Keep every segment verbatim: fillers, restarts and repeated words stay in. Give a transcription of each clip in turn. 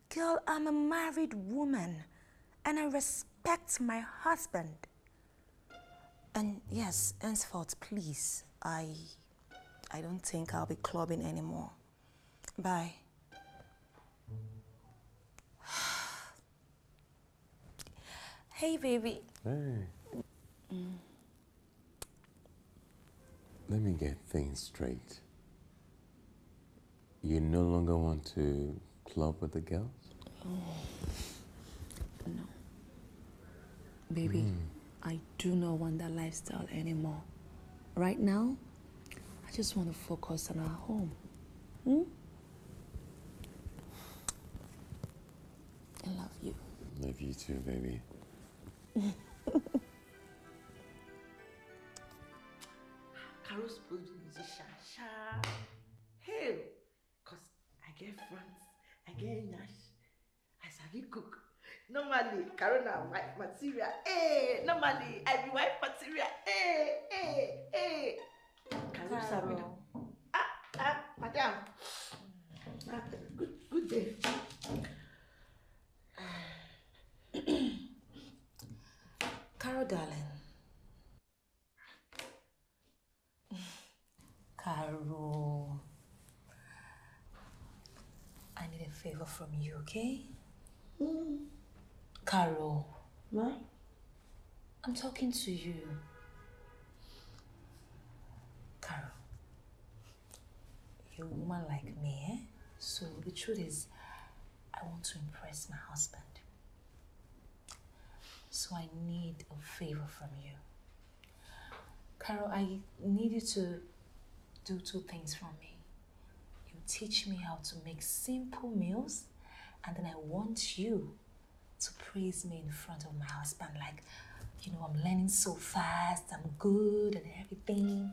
Girl, I'm a married woman and I respect my husband. And yes, henceforth, please, I, I don't think I'll be clubbing anymore. Bye. Hey, baby. Hey. Mm. Let me get things straight. You no longer want to club with the girls? Oh, no. Baby, mm. I do not want that lifestyle anymore. Right now, I just want to focus on our home. Hmm? I love you. Love you too, baby. Carol's supposed to be a musician. Sha. Hey, cause I get friends, I get Nash, I sabi cook. Normally, Carol na wife material. Hey, normally I be wife material. Hey, hey, hey. Carol sabi. Ah, ah, madam. Ah, good, good day. Carol, darling. Carol, I need a favor from you, okay? Mm. Carol. What? I'm talking to you. Carol, you're a woman like me, eh? So the truth is, I want to impress my husband. So I need a favor from you. Carol, I need you to do two things for me. You teach me how to make simple meals, and then I want you to praise me in front of my husband. Like, you know, I'm learning so fast, I'm good and everything.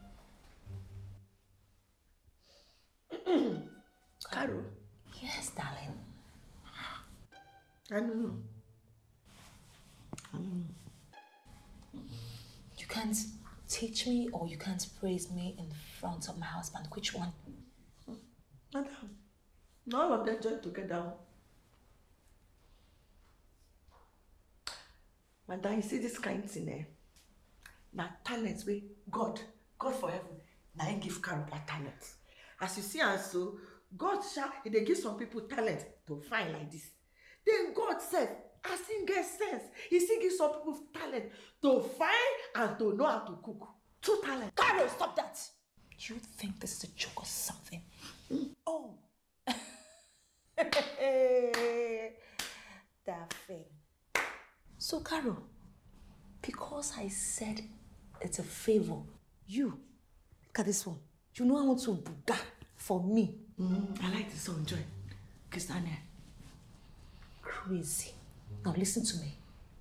Carol? Yes, darling. I don't know. I don't know. You can't teach me or you can't praise me in front of my husband. Which one? Madam, all of them join together. Madam, you see this kind of thing, eh? Now talents wey God, God for heaven, now He give Carol that talent. As you see, and so God shall He dey give some people talent to find like this. Then God said, as He get sense, He still give some people talent to find and to know how to cook. Two talent. Carol, stop that! You think this is a joke or something? Mm. Oh. That thing. So, Carol, because I said it's a favor, you, look at this one. You know I want to buga for me. Mm, I like this song, Joy. Christiania. Crazy. Now listen to me.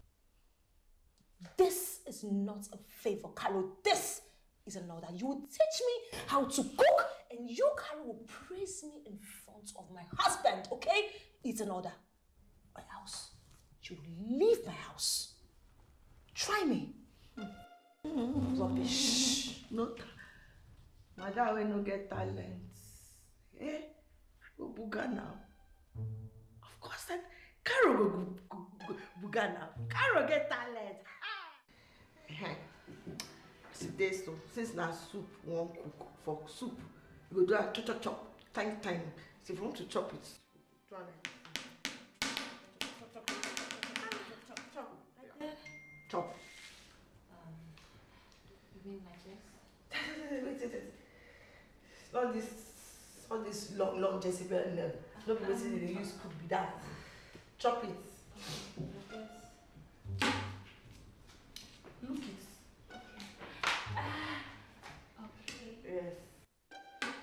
This is not a favor, Carol. This is an order. You will teach me how to cook, and you, Carol, will praise me in front of my husband, okay? It's an order. Or else, you will leave my house. Try me. Mm. Rubbish. No. Madam, we no get talent. Eh? Go buga now. Of course, then Carol go, go, go, go buga now. Carol get talent. Ah. Today, so since now soup won't cook for soup, you go do a chop chop chop, tiny tiny. So if you want to chop it, try it. Chop chop chop chop chop chop. Like that. Chop. Um, you mean like this? wait, wait, wait. All this, all this long, long Jezebel, no, no, basically they use cook be that. Chop it.